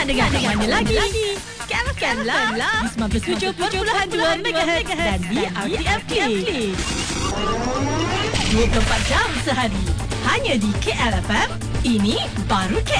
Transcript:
Nak dengar mana lagi? KLFM lah di 97.2 MHz dan di RTM Play. 24 jam sehari hanya di KLFM. Ini baru KL.